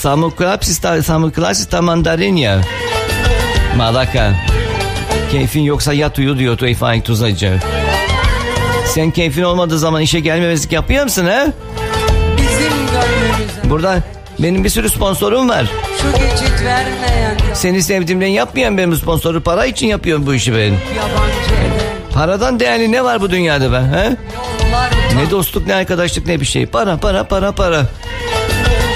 Samoklasis tamandarinha. Malaka. Keyfin yoksa yat uyu diyor Tufan Tuzacı. Sen keyfin olmadığı zaman işe gelmemezlik yapıyor musun ha? Bizim gönlümüze. Burada benim bir sürü sponsorum var. Şu geçit vermeyen. Seni sevdiğimden yapmayan benim sponsoru, para için yapıyorum bu işi ben. Yabancı eden. Paradan değerli ne var bu dünyada be? He? Ne dostluk, ne arkadaşlık, ne bir şey. Para.